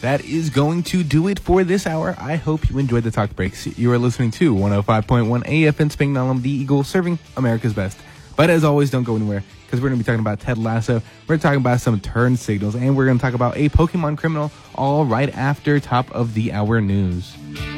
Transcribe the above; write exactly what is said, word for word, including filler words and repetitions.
that is going to do it for this hour. I hope you enjoyed the talk breaks. You are listening to one oh five point one A F M Spangdahlem, the Eagle, serving America's best. But as always, don't go anywhere, because we're going to be talking about Ted Lasso. We're talking about some turn signals, and we're going to talk about a Pokemon criminal all right after top of the hour news.